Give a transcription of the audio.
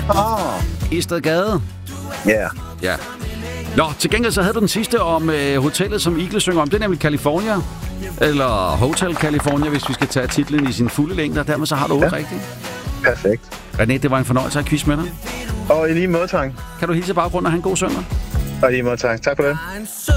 Istedgade. Ja. Ja. Nå, til gengæld så havde du den sidste om hotellet, som Igle synger om. Det er nemlig California. Eller Hotel California, hvis vi skal tage titlen i sin fulde længde. Og dermed så har du 8 rigtigt. Perfekt. René, det var en fornøjelse at quiz med dig. Og i lige måde, tak. Kan du hilse baggrunden og have en god søndag? Og i lige måde, tak. Tak for det.